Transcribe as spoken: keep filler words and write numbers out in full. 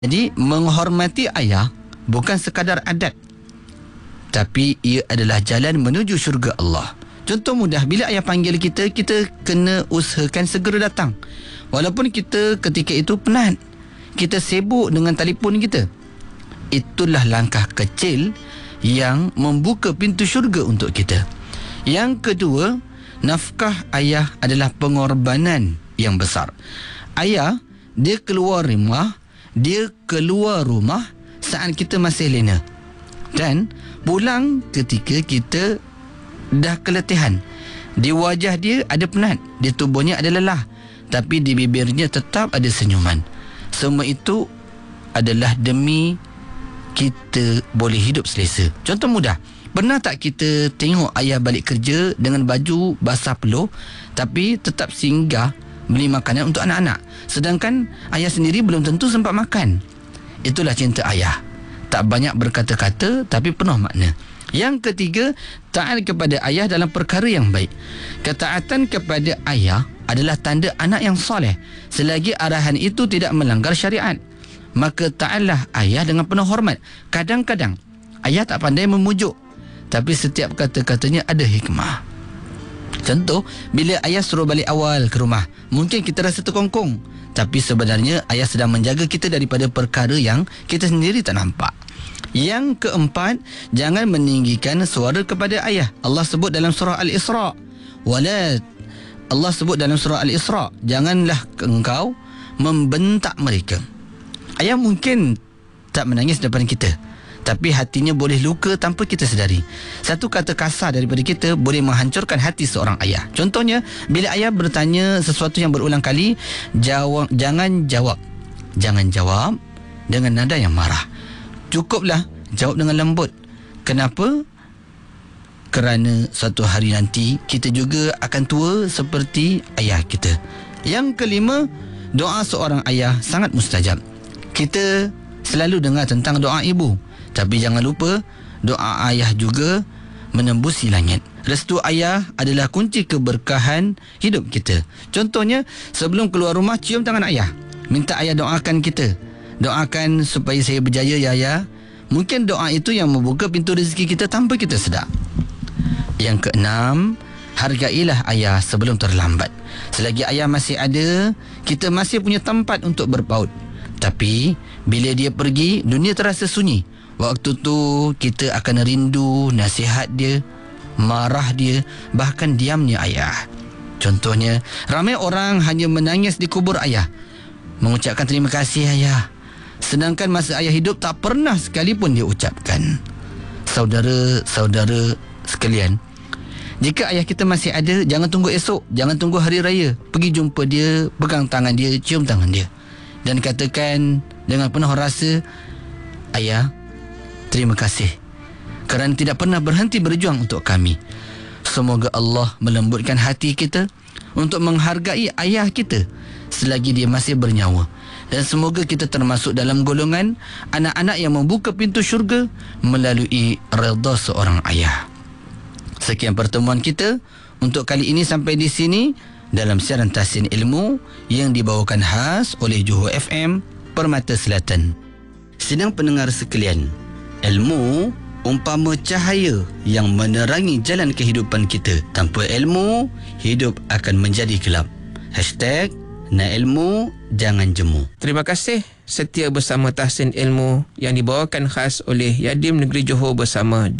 Jadi menghormati ayah bukan sekadar adat, tapi ia adalah jalan menuju syurga Allah. Contoh mudah, bila ayah panggil kita, kita kena usahakan segera datang. Walaupun kita ketika itu penat, kita sibuk dengan telefon kita. Itulah langkah kecil yang membuka pintu syurga untuk kita. Yang kedua, nafkah ayah adalah pengorbanan yang besar. Ayah, dia keluar rumah, dia keluar rumah saat kita masih lena, dan pulang ketika kita dah keletihan. Di wajah dia ada penat, di tubuhnya ada lelah, tapi di bibirnya tetap ada senyuman. Semua itu adalah demi kita boleh hidup selesa. Contoh mudah, pernah tak kita tengok ayah balik kerja dengan baju basah peluh, tapi tetap singgah beli makanan untuk anak-anak, sedangkan ayah sendiri belum tentu sempat makan? Itulah cinta ayah. Tak banyak berkata-kata, tapi penuh makna. Yang ketiga, taat kepada ayah dalam perkara yang baik. Ketaatan kepada ayah adalah tanda anak yang soleh, selagi arahan itu tidak melanggar syariat. Maka taatlah ayah dengan penuh hormat. Kadang-kadang ayah tak pandai memujuk, tapi setiap kata-katanya ada hikmah. Contoh, bila ayah suruh balik awal ke rumah, mungkin kita rasa terkongkong, tapi sebenarnya ayah sedang menjaga kita daripada perkara yang kita sendiri tak nampak. Yang keempat, jangan meninggikan suara kepada ayah. Allah sebut dalam surah Al-Isra, wala Allah sebut dalam surah Al-Isra, janganlah engkau membentak mereka. Ayah mungkin tak menangis depan kita, tapi hatinya boleh luka tanpa kita sedari. Satu kata kasar daripada kita boleh menghancurkan hati seorang ayah. Contohnya, bila ayah bertanya sesuatu yang berulang kali, jawab, jangan jawab. Jangan jawab dengan nada yang marah. Cukuplah jawab dengan lembut. Kenapa? Kerana suatu hari nanti kita juga akan tua seperti ayah kita. Yang kelima, doa seorang ayah sangat mustajab. Kita selalu dengar tentang doa ibu, tapi jangan lupa, doa ayah juga menembusi langit. Restu ayah adalah kunci keberkahan hidup kita. Contohnya, sebelum keluar rumah, cium tangan ayah, minta ayah doakan kita. Doakan supaya saya berjaya ya ayah. Mungkin doa itu yang membuka pintu rezeki kita tanpa kita sedar. Yang keenam, hargailah ayah sebelum terlambat. Selagi ayah masih ada, kita masih punya tempat untuk berpaut. Tapi bila dia pergi, dunia terasa sunyi. Waktu tu kita akan rindu nasihat dia, marah dia, bahkan diamnya ayah. Contohnya, ramai orang hanya menangis di kubur ayah, mengucapkan terima kasih ayah, sedangkan masa ayah hidup tak pernah sekalipun dia ucapkan. Saudara-saudara sekalian, jika ayah kita masih ada, jangan tunggu esok, jangan tunggu hari raya. Pergi jumpa dia, pegang tangan dia, cium tangan dia, dan katakan dengan penuh rasa, ayah, terima kasih kerana tidak pernah berhenti berjuang untuk kami. Semoga Allah melembutkan hati kita untuk menghargai ayah kita selagi dia masih bernyawa. Dan semoga kita termasuk dalam golongan anak-anak yang membuka pintu syurga melalui redha seorang ayah. Sekian pertemuan kita untuk kali ini sampai di sini dalam siaran Tahsin Ilmu yang dibawakan khas oleh Johor F M Permata Selatan. Sidang pendengar sekalian, ilmu umpama cahaya yang menerangi jalan kehidupan kita. Tanpa ilmu, hidup akan menjadi gelap. Hashtag nak ilmu, jangan jemu. Terima kasih setia bersama Tahsin Ilmu yang dibawakan khas oleh Yadim Negeri Johor bersama